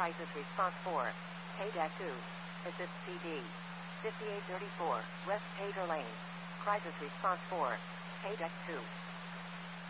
Crisis Response 4. Paydeck 2. Assist PD. 5834. West Tater Lane. Crisis Response 4. Paydeck 2.